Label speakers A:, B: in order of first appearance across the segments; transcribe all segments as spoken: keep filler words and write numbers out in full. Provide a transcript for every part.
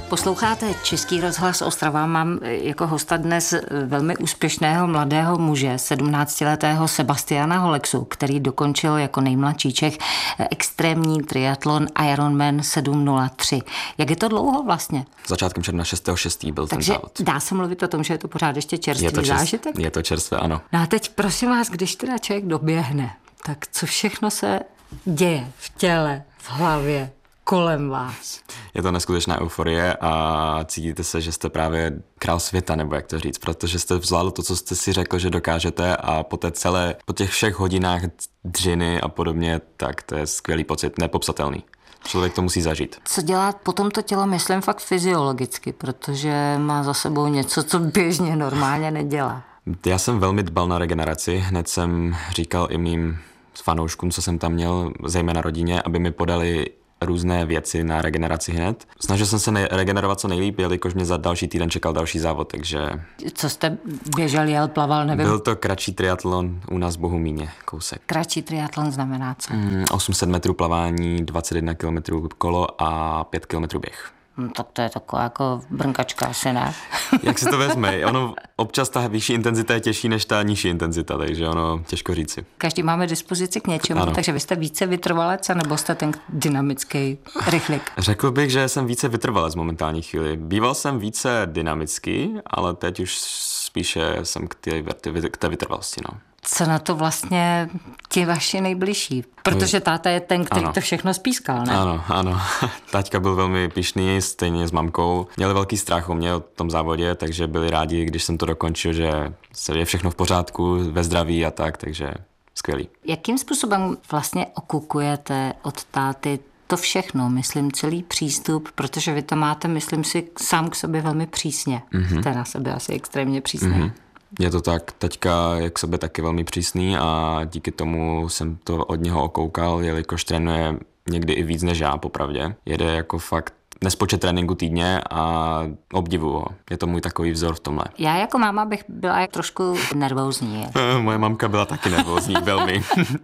A: Posloucháte Český rozhlas Ostrava. Mám jako hosta dnes velmi úspěšného mladého muže, sedmnáctiletého Sebastiana Holexu, který dokončil jako nejmladší Čech extrémní triatlon Ironman sedm nula tři. Jak je to dlouho vlastně?
B: Začátkem června šestého šestého byl
A: Takže
B: ten závod.
A: dá se mluvit o tom, že je to pořád ještě čerstvý
B: je to čerst,
A: zážitek?
B: Je to čerstvé, ano.
A: No a teď prosím vás, když teda člověk doběhne, tak co všechno se děje v těle, v hlavě, kolem vás?
B: Je to neskutečná euforie a cítíte se, že jste právě král světa, nebo jak to říct, protože jste zvládl to, co jste si řekl, že dokážete a po té celé, po těch všech hodinách dřiny a podobně, tak to je skvělý pocit, nepopsatelný. Člověk to musí zažít.
A: Co dělá potom to tělo, myslím fakt fyziologicky, protože má za sebou něco, co běžně normálně nedělá.
B: Já jsem velmi dbal na regeneraci, hned jsem říkal i mým fanouškům, co jsem tam měl, zejména rodině, aby mi podali různé věci na regeneraci hned. Snažil jsem se ne- regenerovat co nejlíp, jelikož mě za další týden čekal další závod, takže...
A: Co jste běžel, jel, plaval, nevím?
B: Byl to kratší triatlon u nás v Bohumíně, kousek.
A: Kratší triatlon znamená co?
B: Mm, osm set metrů plavání, dvacet jedna kilometrů kolo a pět kilometrů běh.
A: No, tak to je taková jako brnkačka asi, ne?
B: Jak se to vezme? Ono občas ta vyšší intenzita je těžší než ta nižší intenzita, takže ono těžko říci.
A: Každý máme dispozici k něčemu,
B: ano.
A: Takže vy jste více vytrvalec, nebo jste ten dynamický rychlík?
B: Řekl bych, že jsem více vytrvalec v momentální chvíli. Býval jsem více dynamický, ale teď už spíše jsem k té, k té vytrvalosti, no.
A: Co na to vlastně ti vaši nejbližší? Protože táta je ten, který ano. to všechno spískal, ne?
B: Ano, ano. Taťka byl velmi pyšný, stejně s mamkou. Měli velký strach o mě o tom závodě, takže byli rádi, když jsem to dokončil, že je všechno v pořádku, ve zdraví a tak, takže skvělý.
A: Jakým způsobem vlastně okukujete od táty to všechno, myslím, celý přístup, protože vy to máte, myslím si, sám k sobě velmi přísně. Mm-hmm. Jste na sebe asi extrémně přísný. Mm-hmm.
B: Je to tak, teďka je k sobě taky velmi přísný a díky tomu jsem to od něho okoukal, jelikož trénuje někdy i víc než já, popravdě. Jede jako fakt nespočet tréninku týdně a obdivuju ho. Je to můj takový vzor v tomhle.
A: Já jako máma bych byla trošku nervózní.
B: Moje mamka byla taky nervózní, velmi.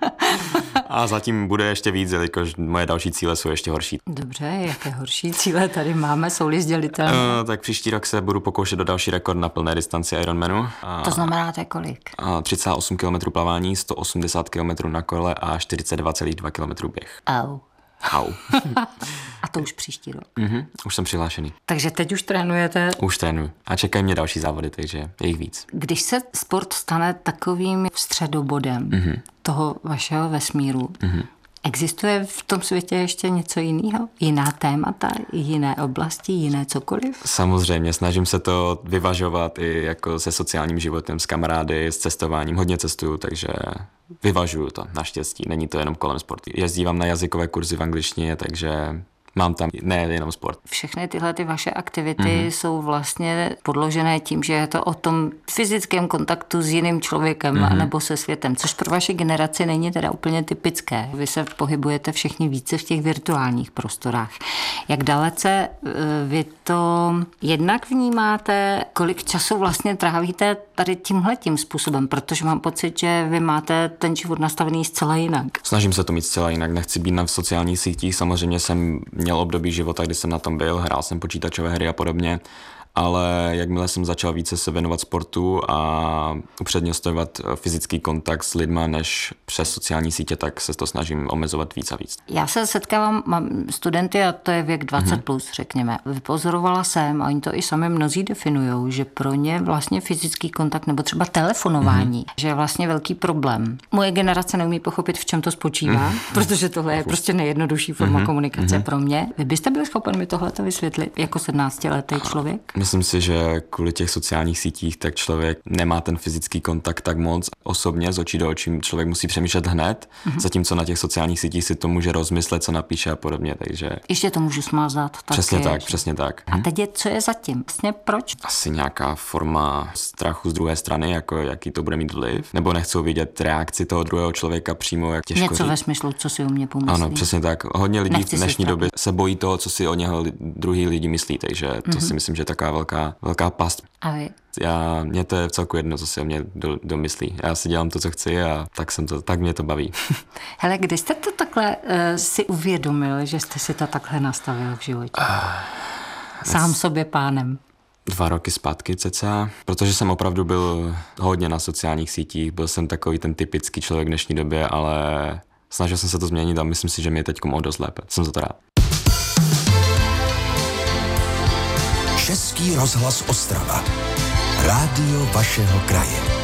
B: A zatím bude ještě víc, jelikož moje další cíle jsou ještě horší.
A: Dobře, jaké horší cíle tady máme, jsou-li sdělitelné?
B: Uh, tak příští rok se budu pokoušet do další rekord na plné distanci Ironmanu. A,
A: to znamená to kolik?
B: A třicet osm kilometrů plavání, sto osmdesát kilometrů na kole a čtyřicet dva celá dva kilometru běh.
A: Au.
B: Au.
A: A to už příští rok.
B: Mhm, už jsem přihlášený.
A: Takže teď už trénujete?
B: Už trénuji. A čekají mě další závody, takže je jich víc.
A: Když se sport stane takovým středobodem mm-hmm. toho vašeho vesmíru, mm-hmm. existuje v tom světě ještě něco jiného? Jiná témata, jiné oblasti, jiné cokoliv?
B: Samozřejmě, snažím se to vyvažovat i jako se sociálním životem, s kamarády, s cestováním. Hodně cestuju, takže vyvažuju to, naštěstí. Není to jenom kolem sportu. Jezdívám na jazykové kurzy v angličtině, takže mám tam ne jenom sport.
A: Všechny tyhle ty vaše aktivity mm-hmm. jsou vlastně podložené tím, že je to o tom fyzickém kontaktu s jiným člověkem mm-hmm. nebo se světem, což pro vaši generaci není teda úplně typické. Vy se pohybujete všichni více v těch virtuálních prostorách. Jak dalece vy to jednak vnímáte, kolik času vlastně trávíte tady tímhletím způsobem, protože mám pocit, že vy máte ten život nastavený zcela jinak.
B: Snažím se to mít zcela jinak, nechci být na sociálních sítích, samozřejmě jsem měl období života, kdy jsem na tom byl, hrál jsem počítačové hry a podobně, ale jakmile jsem začal více se věnovat sportu a upřednostňovat fyzický kontakt s lidma než přes sociální sítě, tak se to snažím omezovat víc a víc.
A: Já se setkávám, mám studenty a to je věk dvacet mm-hmm. plus, řekněme. Vypozorovala jsem, a oni to i sami mnozí definujou, že pro ně vlastně fyzický kontakt nebo třeba telefonování, mm-hmm. že je vlastně velký problém. Moje generace neumí pochopit, v čem to spočívá, mm-hmm. protože tohle je prostě nejjednodušší forma mm-hmm. komunikace mm-hmm. pro mě. Vy byste byl schopen mi tohleto vysvětlit jako sedmnáctiletý člověk?
B: Myslím si, že kvůli těch sociálních sítích tak člověk nemá ten fyzický kontakt tak moc. Osobně z očí do očí člověk musí přemýšlet hned, mm-hmm. zatímco na těch sociálních sítích si to může rozmyslet, co napíše a podobně, takže...
A: Ještě to můžu smazat. Tak
B: přesně
A: je,
B: tak,
A: že...
B: přesně tak.
A: A teď je, co je zatím? Vlastně proč?
B: Asi nějaká forma strachu z druhé strany, jako jaký to bude mít vliv, nebo nechcou vidět reakci toho druhého člověka přímo, jak těžko
A: něco
B: říct.
A: Ve smyslu, co si o mě pomyslí.
B: Ano, přesně tak. Hodně lidí
A: Nechci
B: v dnešní době se bojí toho, co si o něho druhý lidi myslí, takže to mm-hmm. si myslím, že je taková velká, velká past.
A: A vy?
B: Já, mě to je v celku jedno, co si o mě do, domyslí. Já si dělám to, co chci a tak, jsem to, tak mě to baví.
A: Hele, kdy jste to takhle uh, si uvědomil, že jste si to takhle nastavil v životě? Uh, Sám sobě pánem.
B: Dva roky zpátky cca, protože jsem opravdu byl hodně na sociálních sítích, byl jsem takový ten typický člověk v dnešní době, ale snažil jsem se to změnit a myslím si, že mi je teď o dost lépe. Jsem za to rád.
C: Český rozhlas Ostrava. Rádio vašeho kraje.